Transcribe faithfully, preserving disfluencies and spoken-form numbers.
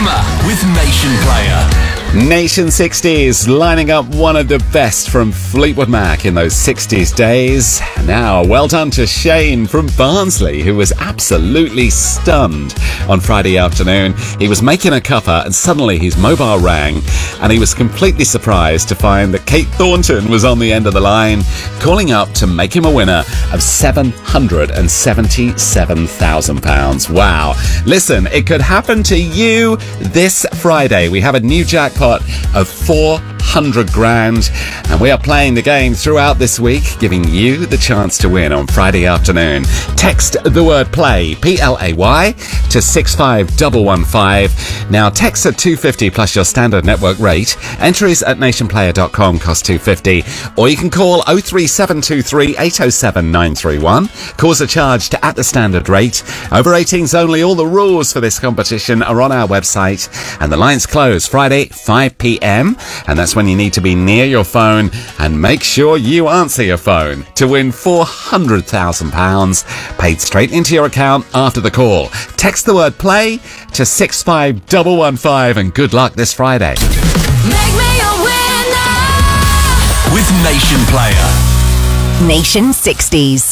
Summer with Nation Player. Nation sixties, lining up one of the best from Fleetwood Mac in those sixties days. Now, well done to Shane from Barnsley, who was absolutely stunned on Friday afternoon. He was making a cuppa and suddenly his mobile rang and he was completely surprised to find that Kate Thornton was on the end of the line, calling up to make him a winner of seven hundred seventy-seven thousand pounds. Wow. Listen, it could happen to you this Friday. We have a new jackpot of four hundred grand, and we are playing the game throughout this week, giving you the chance to win on Friday afternoon. Text the word play, P L A Y, to six five one one five. Now, text at two fifty plus your standard network rate. Entries at nation player dot com cost two fifty, or you can call oh three seven two three eight oh seven nine three one. Calls are charged at the standard rate. Over eighteens only. All the rules for this competition are on our website, and the lines close Friday five p.m, and that's when you need to be near your phone, and make sure you answer your phone to win four hundred thousand pounds paid straight into your account after the call. Text the word play to six five one one five, and good luck this Friday. Make me a winner with Nation Player. Nation sixties.